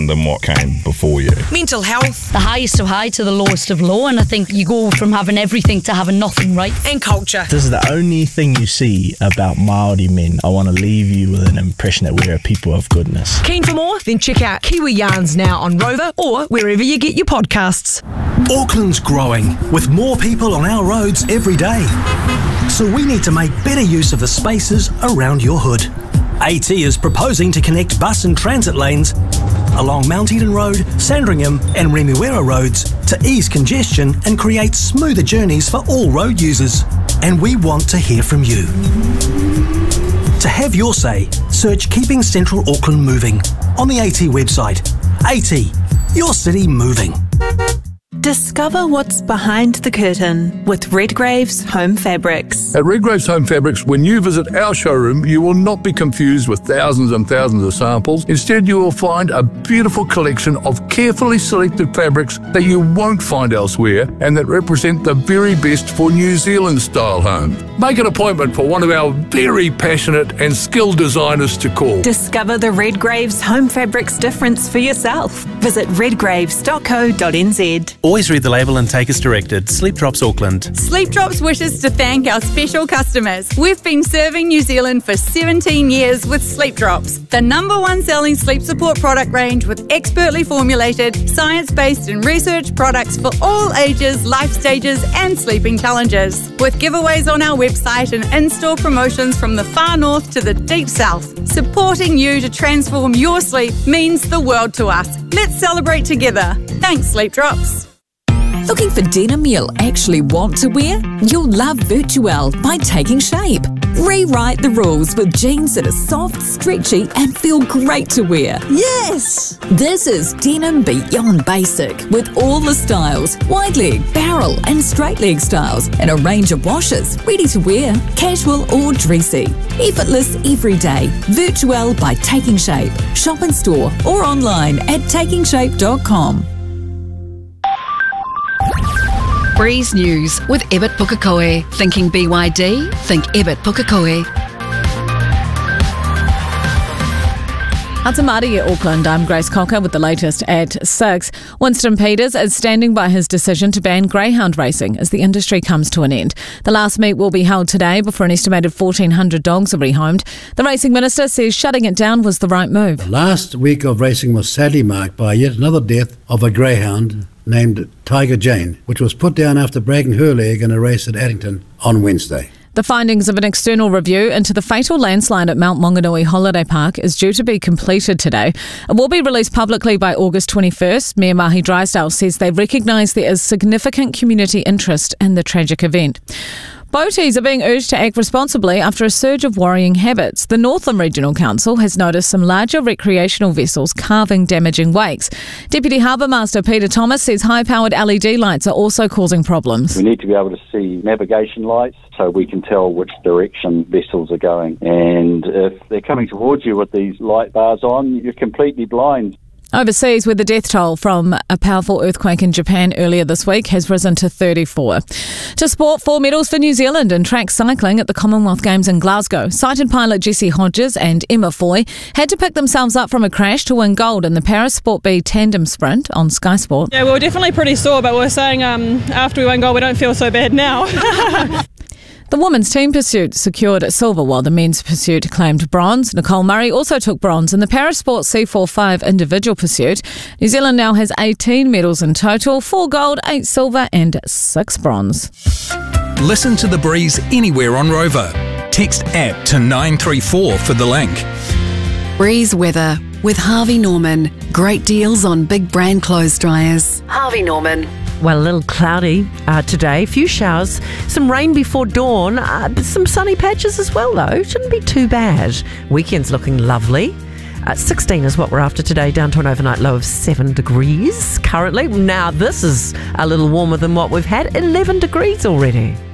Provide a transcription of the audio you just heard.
than what came before you. Mental health. The highest of high to the lowest of low, and I think you go from having everything to having nothing, right? And culture. This is the only thing you see about Māori men. I want to leave you with an impression that we're a people of goodness. Keen for more? Then check out Kiwi Yarns now on Rover or wherever you get your podcasts. Auckland's growing, with more people on our roads every day. So we need to make better use of the spaces around your hood. AT is proposing to connect bus and transit lanes along Mount Eden Road, Sandringham and Remuera roads to ease congestion and create smoother journeys for all road users. And we want to hear from you. To have your say, search Keeping Central Auckland Moving on the AT website. AT, your city moving. Discover what's behind the curtain with Redgrave's Home Fabrics. At Redgrave's Home Fabrics, when you visit our showroom, you will not be confused with thousands and thousands of samples. Instead, you will find a beautiful collection of carefully selected fabrics that you won't find elsewhere and that represent the very best for New Zealand-style homes. Make an appointment for one of our very passionate and skilled designers to call. Discover the Redgrave's Home Fabrics difference for yourself. Visit redgraves.co.nz. Always read the label and take as directed. Sleep Drops Auckland. Sleep Drops wishes to thank our special customers. We've been serving New Zealand for 17 years with Sleep Drops, the #1 selling sleep support product range with expertly formulated, science-based and research products for all ages, life stages and sleeping challenges. With giveaways on our website and in-store promotions from the far north to the deep south, supporting you to transform your sleep means the world to us. Let's celebrate together. Thanks, Sleep Drops. Looking for denim you'll actually want to wear? You'll love Virtuelle by Taking Shape. Rewrite the rules with jeans that are soft, stretchy and feel great to wear. Yes! This is denim beyond basic with all the styles, wide leg, barrel and straight leg styles and a range of washes, ready to wear, casual or dressy. Effortless every day. Virtuelle by Taking Shape. Shop in store or online at takingshape.com. Breeze News with Ebert Pukekohe. Thinking BYD? Think Ebert Pukekohe. Atamari at Auckland, I'm Grace Cocker with the latest at 6. Winston Peters is standing by his decision to ban greyhound racing as the industry comes to an end. The last meet will be held today before an estimated 1,400 dogs are rehomed. The racing minister says shutting it down was the right move. The last week of racing was sadly marked by yet another death of a greyhound named Tiger Jane, which was put down after breaking her leg in a race at Addington on Wednesday. The findings of an external review into the fatal landslide at Mount Maunganui Holiday Park is due to be completed today. It will be released publicly by August 21st. Mayor Mahi Drysdale says they recognise there is significant community interest in the tragic event. Boaties are being urged to act responsibly after a surge of worrying habits. The Northland Regional Council has noticed some larger recreational vessels carving damaging wakes. Deputy Harbour Master Peter Thomas says high-powered LED lights are also causing problems. We need to be able to see navigation lights so we can tell which direction vessels are going. And if they're coming towards you with these light bars on, you're completely blind. Overseas, where the death toll from a powerful earthquake in Japan earlier this week has risen to 34. To sport, 4 medals for New Zealand in track cycling at the Commonwealth Games in Glasgow. Sighted pilot Jessie Hodges and Emma Foy had to pick themselves up from a crash to win gold in the Paris Sport B tandem sprint on Sky Sport. Yeah, we were definitely pretty sore, but we're saying after we won gold, we don't feel so bad now. The women's team pursuit secured silver while the men's pursuit claimed bronze. Nicole Murray also took bronze in the Paris Sport C45 individual pursuit. New Zealand now has 18 medals in total, 4 gold, 8 silver and 6 bronze. Listen to The Breeze anywhere on Rover. Text app to 934 for the link. Breeze weather with Harvey Norman. Great deals on big brand clothes dryers. Harvey Norman. Well, a little cloudy today, a few showers, some rain before dawn, some sunny patches as well though, shouldn't be too bad. Weekend's looking lovely. 16 is what we're after today, down to an overnight low of 7 degrees currently. Now this is a little warmer than what we've had, 11 degrees already.